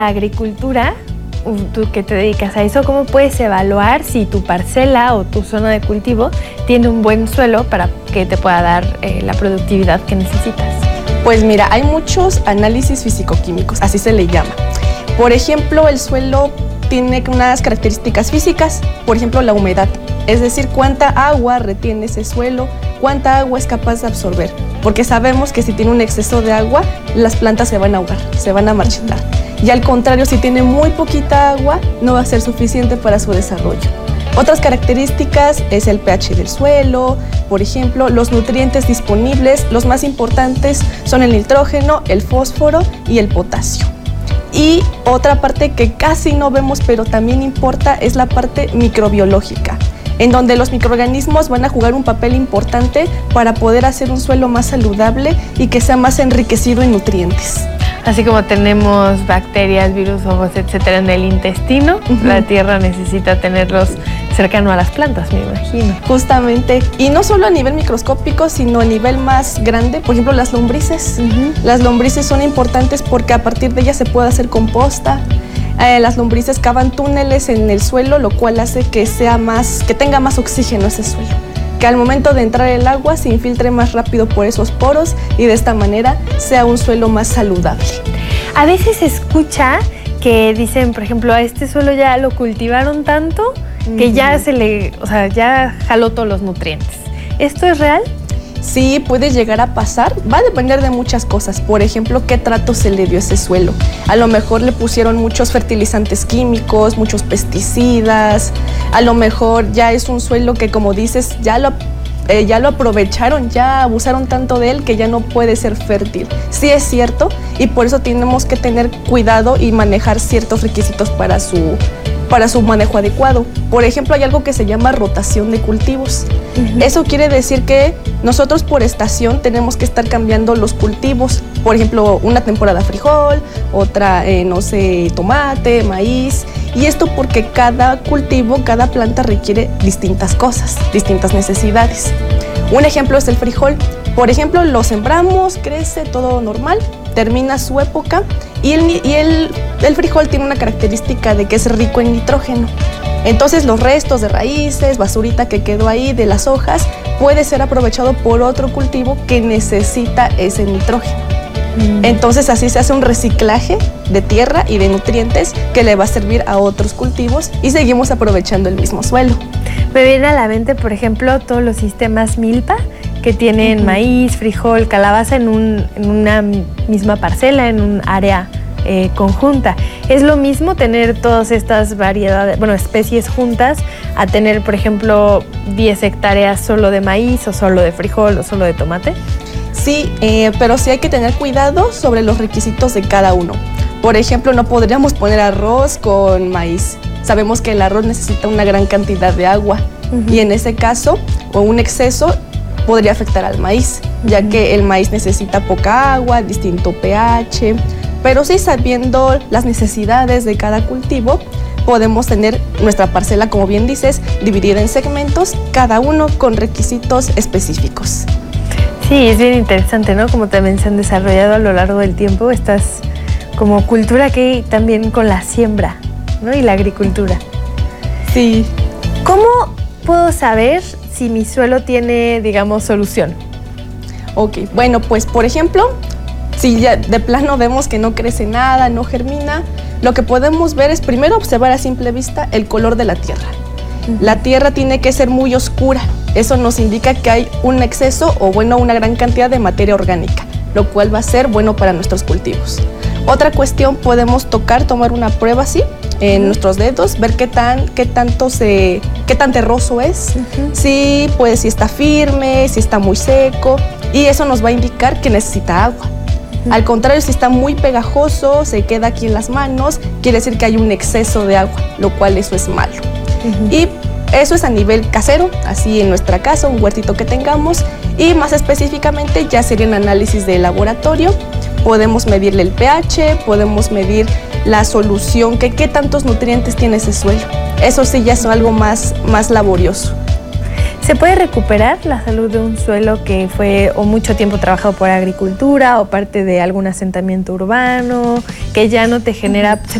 Agricultura, tú que te dedicas a eso, ¿cómo puedes evaluar si tu parcela o tu zona de cultivo tiene un buen suelo para que te pueda dar la productividad que necesitas? Pues mira, hay muchos análisis físico-químicos, así se le llama. Por ejemplo, el suelo tiene unas características físicas, por ejemplo, la humedad, es decir, cuánta agua retiene ese suelo, cuánta agua es capaz de absorber, porque sabemos que si tiene un exceso de agua, las plantas se van a ahogar, se van a marchitar. Y al contrario, si tiene muy poquita agua, no va a ser suficiente para su desarrollo. Otras características es el pH del suelo, por ejemplo, los nutrientes disponibles, los más importantes son el nitrógeno, el fósforo y el potasio. Y otra parte que casi no vemos, pero también importa, es la parte microbiológica, en donde los microorganismos van a jugar un papel importante para poder hacer un suelo más saludable y que sea más enriquecido en nutrientes. Así como tenemos bacterias, virus, hongos, etcétera, en el intestino, la tierra necesita tenerlos cercano a las plantas, me imagino. Justamente, y no solo a nivel microscópico, sino a nivel más grande, por ejemplo, las lombrices. Las lombrices son importantes porque a partir de ellas se puede hacer composta. Las lombrices cavan túneles en el suelo, lo cual hace que tenga más oxígeno ese suelo, que al momento de entrar el agua se infiltre más rápido por esos poros y de esta manera sea un suelo más saludable. A veces se escucha que dicen, por ejemplo, a este suelo ya lo cultivaron tanto que ya ya jaló todos los nutrientes. ¿Esto es real? Sí, puede llegar a pasar, va a depender de muchas cosas. Por ejemplo, qué trato se le dio a ese suelo. A lo mejor le pusieron muchos fertilizantes químicos, muchos pesticidas. A lo mejor ya es un suelo que, como dices, ya lo aprovecharon, ya abusaron tanto de él que ya no puede ser fértil. Sí es cierto, y por eso tenemos que tener cuidado y manejar ciertos requisitos para su manejo adecuado. Por ejemplo, hay algo que se llama rotación de cultivos. Eso quiere decir que nosotros por estación tenemos que estar cambiando los cultivos. Por ejemplo, una temporada frijol, otra, tomate, maíz. Y esto porque cada cultivo, cada planta requiere distintas cosas, distintas necesidades. Un ejemplo es el frijol. Por ejemplo, lo sembramos, crece, todo normal, termina su época y el frijol tiene una característica de que es rico en nitrógeno. Entonces los restos de raíces, basurita que quedó ahí de las hojas, puede ser aprovechado por otro cultivo que necesita ese nitrógeno. Entonces así se hace un reciclaje de tierra y de nutrientes que le va a servir a otros cultivos y seguimos aprovechando el mismo suelo. Me viene a la mente, por ejemplo, todos los sistemas milpa que tienen maíz, frijol, calabaza en una misma parcela, en un área conjunta. ¿Es lo mismo tener todas estas variedades, especies juntas, a tener, por ejemplo, 10 hectáreas solo de maíz o solo de frijol o solo de tomate? Sí, pero sí hay que tener cuidado sobre los requisitos de cada uno. Por ejemplo, no podríamos poner arroz con maíz. Sabemos que el arroz necesita una gran cantidad de agua y en ese caso, o un exceso, podría afectar al maíz, ya que el maíz necesita poca agua, distinto pH, pero sí, sabiendo las necesidades de cada cultivo, podemos tener nuestra parcela, como bien dices, dividida en segmentos, cada uno con requisitos específicos. Sí, es bien interesante, ¿no? Como también se han desarrollado a lo largo del tiempo estas como cultura que hay también con la siembra, ¿no? Y la agricultura. Sí. ¿Cómo puedo saber si mi suelo tiene, digamos, solución? Ok, bueno, pues por ejemplo, si ya de plano vemos que no crece nada, no germina, lo que podemos ver es primero observar a simple vista el color de la tierra. La tierra tiene que ser muy oscura. Eso nos indica que hay un exceso o una gran cantidad de materia orgánica, lo cual va a ser bueno para nuestros cultivos. Otra cuestión, podemos tomar una prueba así en nuestros dedos, ver qué tan terroso es, si está firme, si está muy seco, y eso nos va a indicar que necesita agua. Al contrario, si está muy pegajoso, se queda aquí en las manos, quiere decir que hay un exceso de agua, lo cual eso es malo. Y eso es a nivel casero, así en nuestra casa, un huertito que tengamos, y más específicamente ya sería un análisis de laboratorio. Podemos medirle el pH, podemos medir la solución, qué tantos nutrientes tiene ese suelo. Eso sí ya es algo más laborioso. ¿Se puede recuperar la salud de un suelo que fue o mucho tiempo trabajado por agricultura o parte de algún asentamiento urbano, que ya no te genera,